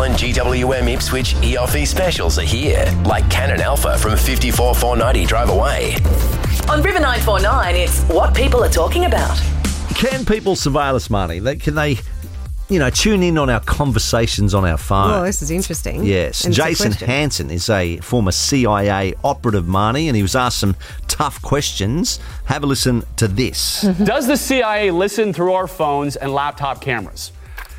and GWM Ipswich EOFI specials are here, like Canon Alpha from 54,490 Drive Away. On River 949, it's what people are talking about. Can people surveil us, Marnie? Can they, tune in on our conversations on our phone? Well, this is interesting. Yes. And Jason Hansen is a former CIA operative, Marnie, and he was asked some tough questions. Have a listen to this. Does the CIA listen through our phones and laptop cameras?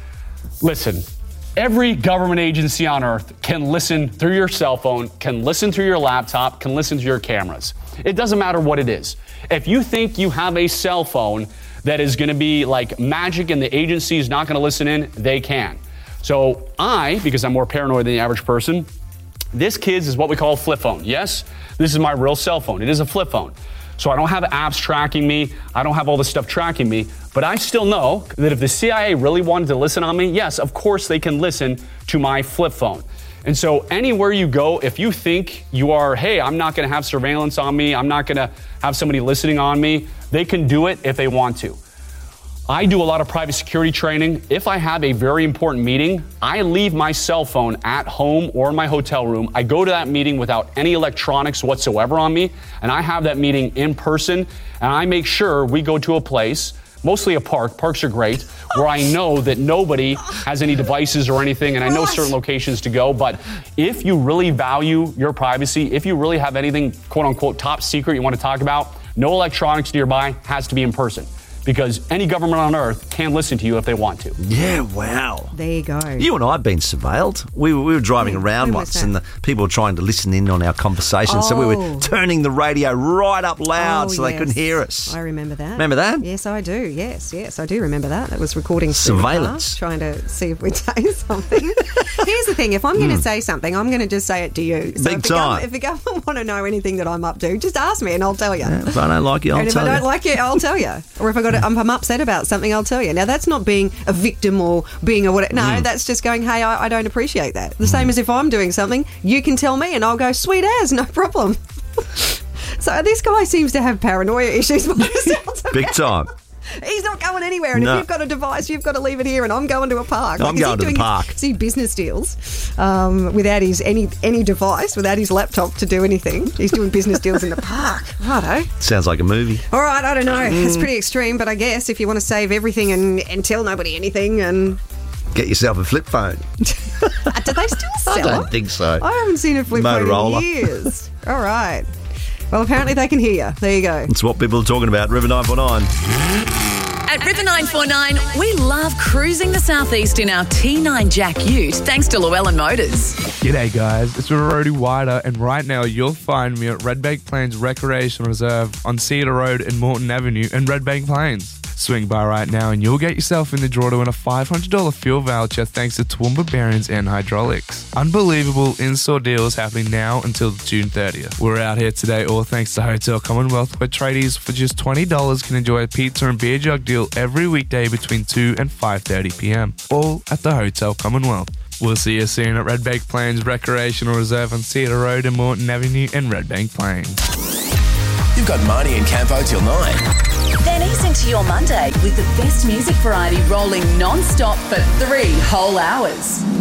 Listen, every government agency on earth can listen through your cell phone, can listen through your laptop, can listen to your cameras. It doesn't matter what it is. If you think you have a cell phone that is going to be like magic and the agency is not going to listen in, they can. So because I'm more paranoid than the average person, this kid's is what we call a flip phone. Yes, this is my real cell phone. It is a flip phone. So I don't have apps tracking me. I don't have all this stuff tracking me. But I still know that if the CIA really wanted to listen on me, yes, of course they can listen to my flip phone. And so anywhere you go, if you think you are, hey, I'm not going to have surveillance on me, I'm not going to have somebody listening on me, they can do it if they want to. I do a lot of private security training. If I have a very important meeting, I leave my cell phone at home or in my hotel room. I go to that meeting without any electronics whatsoever on me, and I have that meeting in person, and I make sure we go to a place, mostly a park. Parks are great, where I know that nobody has any devices or anything, and I know certain locations to go. But if you really value your privacy, if you really have anything, quote unquote, top secret you want to talk about, no electronics nearby, has to be in person. Because any government on earth can listen to you if they want to. Yeah, wow. There you go. You and I have been surveilled. We were driving around once and the people were trying to listen in on our conversations. So we were turning the radio right up loud so they couldn't hear us. I remember that. Remember that? Yes, I do. Yes, I do remember that. It was recording surveillance. Trying to see if we'd say something. Here's the thing. If I'm going to say something, I'm going to just say it to you. So Big time. If the government want to know anything that I'm up to, just ask me and I'll tell you. Yeah, if I don't like you, I'll tell you. And if I don't like it, I'll tell you. Or if I'm upset about something, I'll tell you. Now, that's not being a victim or being a whatever. No, that's just going, hey, I don't appreciate that. The same as if I'm doing something, you can tell me and I'll go, sweet as, no problem. So this guy seems to have paranoia issues. Big time. He's not going anywhere. And if you've got a device, you've got to leave it here. And I'm going to a park. I'm going to the park. See business deals without his any device, without his laptop to do anything. He's doing business deals in the park. Righto. Sounds like a movie. All right, I don't know. It's pretty extreme, but I guess if you want to save everything and tell nobody anything and... Get yourself a flip phone. Do they still sell I don't think so. I haven't seen a flip phone in years. All right. Well, apparently they can hear you. There you go. It's what people are talking about. River 949. At River 949, we love cruising the southeast in our T9 Jack Ute, thanks to Llewellyn Motors. G'day guys, it's Rody Wider, and right now you'll find me at Redbank Plains Recreation Reserve on Cedar Road and Moreton Avenue in Redbank Plains. Swing by right now and you'll get yourself in the draw to win a $500 fuel voucher thanks to Toowoomba Bearings and Hydraulics. Unbelievable in-store deals happening now until June 30th. We're out here today all thanks to Hotel Commonwealth, where tradies for just $20 can enjoy a pizza and beer jug deal every weekday between 2 and 5:30 p.m. All at the Hotel Commonwealth. We'll see you soon at Redbank Plains Recreational Reserve on Cedar Road and Moreton Avenue in Redbank Plains. You've got Marnie and Campo till 9. Then ease into your Monday with the best music variety rolling non-stop for 3 whole hours.